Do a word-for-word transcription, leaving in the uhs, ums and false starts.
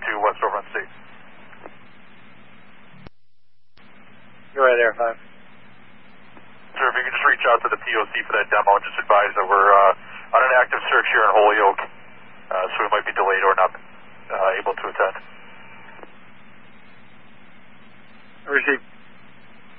two West Overland State. Go ahead, Air five. Sir, if you could just reach out to the P O C for that demo and just advise that we're uh, on an active search here in Holyoke, uh, so we might be delayed or not uh, able to attend.